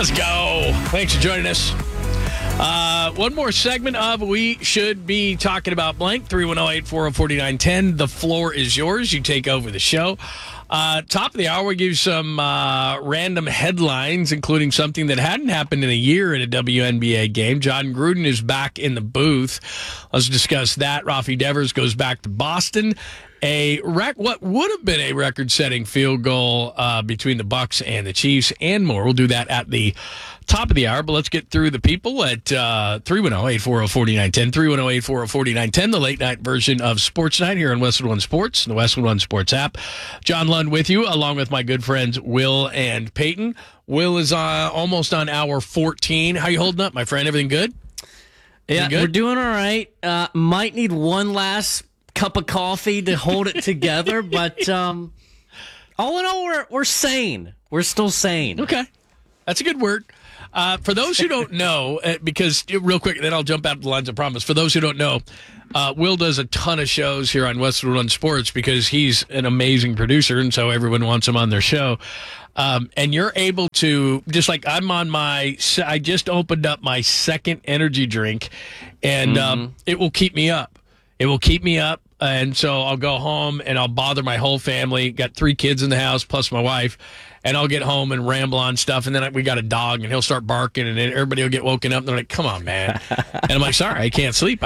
Let's go. Thanks for joining us. One more segment of We Should Be Talking About Blank. 310-840-4910. The floor is yours. You take over the show. Top of the hour, we give you some random headlines, including something that hadn't happened in a year in a WNBA game. John Gruden is back in the booth. Let's discuss that. Rafi Devers goes back to Boston. What would have been a record-setting field goal between the Bucks and the Chiefs, and more. We'll do that at the top of the hour, but let's get through the people at 310-840-4910, 310-840-4910, the late-night version of Sports Night here on Westwood One Sports, the Westwood One Sports app. John Lund with you, along with my good friends Will and Peyton. Will is almost on hour 14. How you holding up, my friend? Everything good? Yeah, good? We're doing all right. Might need one last cup of coffee to hold it together, but all in all, we're sane. We're still sane. Okay. That's a good word. For those who don't know, because real quick, then I'll jump out the lines, I promise. For those who don't know, Will does a ton of shows here on Westwood One Sports because he's an amazing producer, and so everyone wants him on their show. And you're able to, just like I'm on I just opened up my second energy drink, and it will keep me up. It will keep me up, and so I'll go home and I'll bother my whole family. Got 3 kids in the house plus my wife, and I'll get home and ramble on stuff, and then we got a dog, and he'll start barking, and then everybody will get woken up, and they're like, come on, man. And I'm like, sorry, I can't sleep.